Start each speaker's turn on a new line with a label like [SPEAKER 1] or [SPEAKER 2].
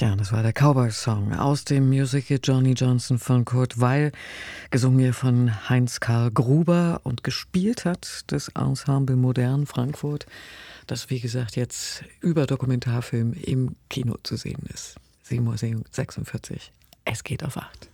[SPEAKER 1] Ja, das war der Cowboy-Song aus dem Musical Johnny Johnson von Kurt Weill, gesungen hier von Heinz-Karl Gruber und gespielt hat das Ensemble Modern Frankfurt, das wie gesagt jetzt über Dokumentarfilm im Kino zu sehen ist. 7:46 Uhr. Es geht auf 8.